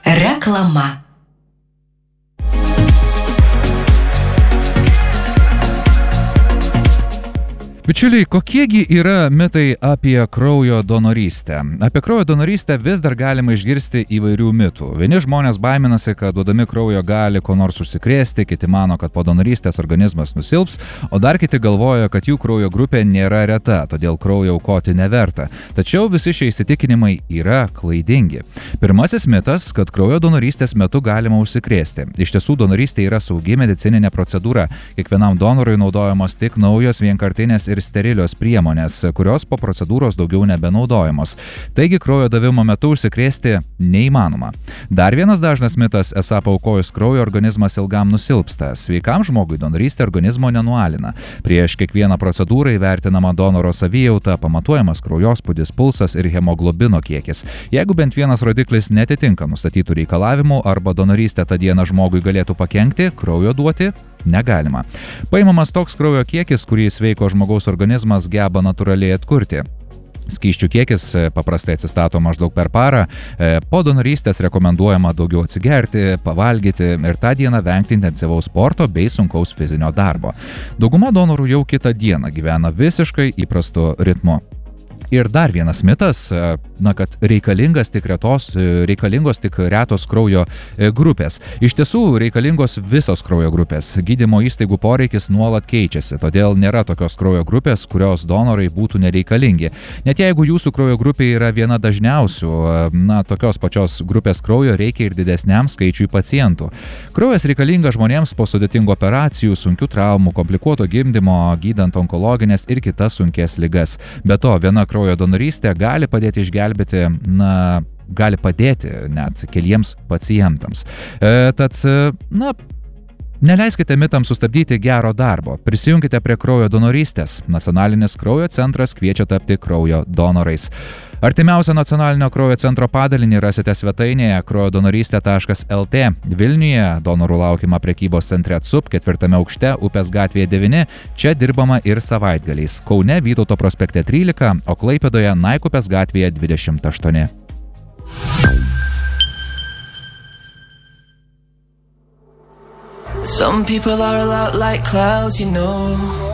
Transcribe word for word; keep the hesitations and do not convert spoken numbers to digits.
Reklama. Bičiuliai, kokiegi yra mitai apie kraujo donorystę? Apie kraujo donorystę vis dar galima išgirsti įvairių mitų. Vieni žmonės baiminasi, kad duodami kraujo gali ko nors užsikrėsti, kiti mano, kad po donorystės organizmas nusilps, o dar kiti galvoja, kad jų kraujo grupė nėra reta, todėl kraujo aukoti neverta. Tačiau visi šie įsitikinimai yra klaidingi. Pirmasis mitas, kad kraujo donorystės metu galima užsikrėsti. Iš tiesų, donorystė yra saugi medicininė procedūra. Kiekvienam donorui naudojamos tik naujos vienkartinės ir sterilios priemonės, kurios po procedūros daugiau nebenaudojamos. Taigi kraujo davimo metu užsikrėsti neįmanoma. Dar vienas dažnas mitas, esą paaukojus kraujo organizmas ilgam nusilpsta. Sveikam žmogui donorystė organizmo nenualina. Prieš kiekvieną procedūrą įvertinama donoro savijauta, pamatuojamas kraujospūdis, pulsas ir hemoglobino kiekis. Jeigu bent vienas rodiklis netitinka nustatytų reikalavimų arba donorystė tą dieną žmogui galėtų pakenkti, kraujo duoti negalima. Paimamas toks kraujo kiekis, kurį sveiko žmogaus organizmas geba natūraliai atkurti. Skysčių kiekis paprastai atsistato maždaug per parą. Po donorystės rekomenduojama daugiau atsigerti, pavalgyti ir tą dieną vengti intensyvaus sporto bei sunkaus fizinio darbo. Dauguma donorų jau kitą dieną gyvena visiškai įprastu ritmu. Ir dar vienas mitas, na, kad reikalingas tik retos, reikalingos tik retos kraujo grupės. Iš tiesų, reikalingos visos kraujo grupės. Gydymo įstaigų poreikis nuolat keičiasi, todėl nėra tokios kraujo grupės, kurios donorai būtų nereikalingi. Net jeigu jūsų kraujo grupė yra viena dažniausių, na, tokios pačios grupės kraujo reikia ir didesniam skaičiui pacientų. Kraujas reikalingas žmonėms po sudėtingų operacijų, sunkių traumų, komplikuoto gimdymo, gydant onkologines ir kitas sunkės ligas. Be to, viena kraujo Kraujo donorystė gali padėti išgelbėti, na, gali padėti net keliems pacientams. E, tad, na, neleiskite mitams sustabdyti gero darbo. Prisijunkite prie kraujo donorystės. Nacionalinis kraujo centras kviečia tapti kraujo donorais. Artimiausią nacionalinio kraujo centro padalinį rasite svetainėje kraujo donorystė taškas el tė. Vilniuje donorų laukiama prekybos centre Atsup, ketvirtame aukšte, Upės gatvėje devyni. Čia dirbama ir savaitgaliais. Kaune Vytauto prospekte trylika, o Klaipėdoje Naikupės gatvėje dvidešimt aštuoni. Some people are a lot like clouds, you know.